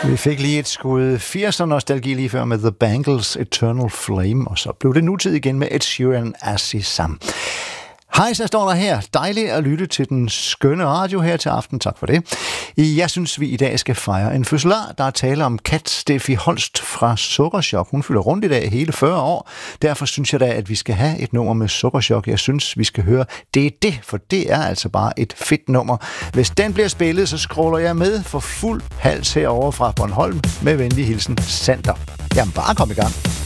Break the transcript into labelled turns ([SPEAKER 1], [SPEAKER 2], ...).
[SPEAKER 1] Vi fik lige et skud 80'er nostalgi lige før med The Bangles' Eternal Flame, og så blev det nutid igen med Ed Sheeran Azizam. Hej, så står der her. Dejligt at lytte til den skønne radio her til aften. Tak for det. Jeg synes, vi i dag skal fejre en fødselar. Der er tale om Kat Steffi Holst fra Sukkerchok. Hun fylder rundt i dag hele 40 år. Derfor synes jeg da, at vi skal have et nummer med Sukkerchok. Jeg synes, vi skal høre Det er det, for det er altså bare et fedt nummer. Hvis den bliver spillet, så scroller jeg med for fuld hals herovre fra Bornholm. Med venlig hilsen, Sander. Jamen, bare kom i gang.